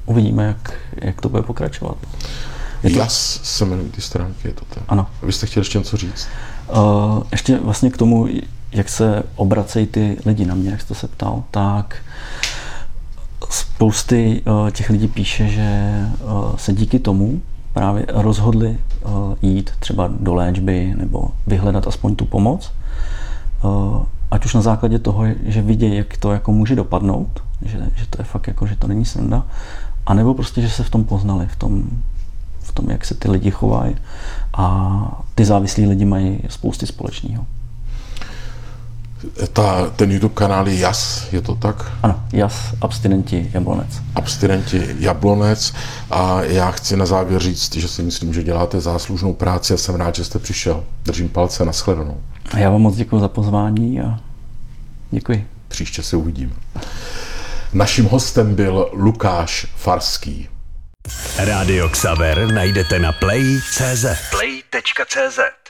uvidíme, jak to bude pokračovat. Jas se jmenují ty stránky, je to tak. Ano. Vy jste chtěli ještě něco říct? Ještě vlastně k tomu, jak se obracejí ty lidi na mě, jak jste se ptal, tak spousty těch lidí píše, že se díky tomu právě rozhodli jít třeba do léčby nebo vyhledat aspoň tu pomoc, ať už na základě toho, že vidějí, jak to jako může dopadnout, že to je fakt jako, že to není sranda, anebo prostě, že se v tom poznali, v tom, jak se ty lidi chovají a ty závislí lidi mají spousty společného. Ten YouTube kanál je Jas, je to tak? Ano, Jas, Abstinenti Jablonec. Abstinenti Jablonec a já chci na závěr říct, že si myslím, že děláte záslužnou práci a jsem rád, že jste přišel. Držím palce, nashledanou. A já vám moc děkuji za pozvání a děkuji. Příště se uvidíme. Naším hostem byl Lukáš Farský. Rádio Xaver najdete na play.cz.